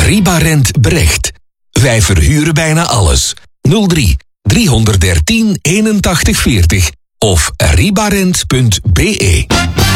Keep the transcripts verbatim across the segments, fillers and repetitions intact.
Ribarent Brecht. Wij verhuren bijna alles. nul drie driehonderddertien eenentachtig veertig of ribarent punt be.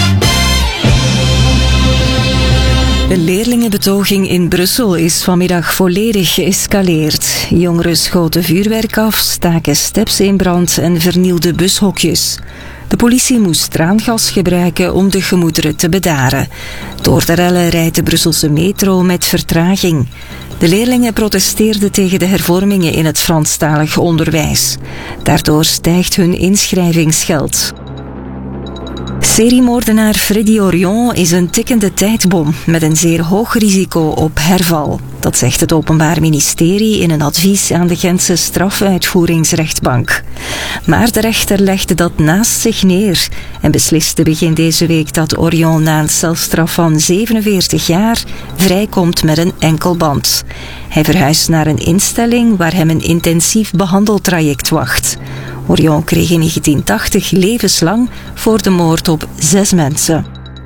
Een leerlingenbetoging in Brussel is vanmiddag volledig geëscaleerd. Jongeren schoten vuurwerk af, staken steps in brand en vernielden bushokjes. De politie moest traangas gebruiken om de gemoederen te bedaren. Door de rellen rijdt de Brusselse metro met vertraging. De leerlingen protesteerden tegen de hervormingen in het Franstalig onderwijs. Daardoor stijgt hun inschrijvingsgeld. Seriemoordenaar Freddy Orion is een tikkende tijdbom met een zeer hoog risico op herval. Dat zegt het Openbaar Ministerie in een advies aan de Gentse strafuitvoeringsrechtbank. Maar de rechter legde dat naast zich neer en besliste begin deze week dat Orion na een celstraf van zevenenveertig jaar vrijkomt met een enkelband. Hij verhuist naar een instelling waar hem een intensief behandeltraject wacht. Orion kreeg in negentien tachtig levenslang voor de moord op zes mensen.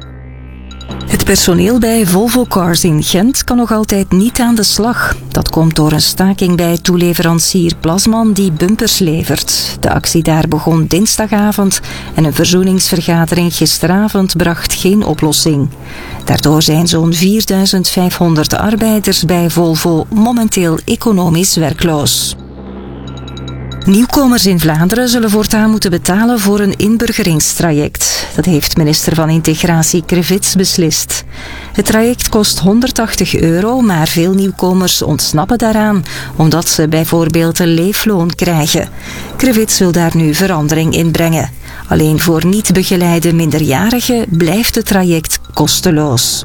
Het personeel bij Volvo Cars in Gent kan nog altijd niet aan de slag. Dat komt door een staking bij toeleverancier Plasman die bumpers levert. De actie daar begon dinsdagavond en een verzoeningsvergadering gisteravond bracht geen oplossing. Daardoor zijn zo'n vierduizend vijfhonderd arbeiders bij Volvo momenteel economisch werkloos. Nieuwkomers in Vlaanderen zullen voortaan moeten betalen voor een inburgeringstraject. Dat heeft minister van Integratie Krivits beslist. Het traject kost honderdtachtig euro, maar veel nieuwkomers ontsnappen daaraan, omdat ze bijvoorbeeld een leefloon krijgen. Krivits wil daar nu verandering in brengen. Alleen voor niet begeleide minderjarigen blijft het traject kosteloos.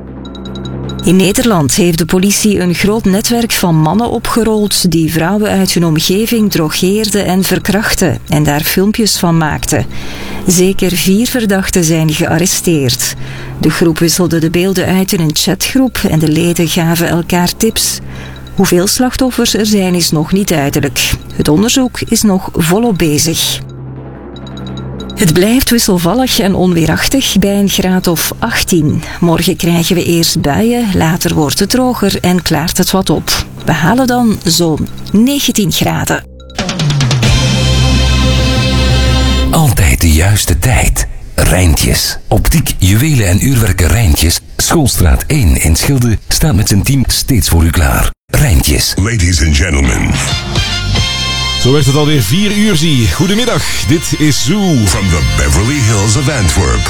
In Nederland heeft de politie een groot netwerk van mannen opgerold die vrouwen uit hun omgeving drogeerden en verkrachten en daar filmpjes van maakten. Zeker vier verdachten zijn gearresteerd. De groep wisselde de beelden uit in een chatgroep en de leden gaven elkaar tips. Hoeveel slachtoffers er zijn is nog niet duidelijk. Het onderzoek is nog volop bezig. Het blijft wisselvallig en onweerachtig bij een graad of achttien. Morgen krijgen we eerst buien, later wordt het droger en klaart het wat op. We halen dan zo'n negentien graden. Altijd de juiste tijd. Rijntjes. Optiek, juwelen en uurwerken Rijntjes. Schoolstraat één in Schilde staat met zijn team steeds voor u klaar. Rijntjes. Ladies and gentlemen. Zo werd het alweer vier uur, zie. Goedemiddag, dit is Zoo. From the Beverly Hills of Antwerp.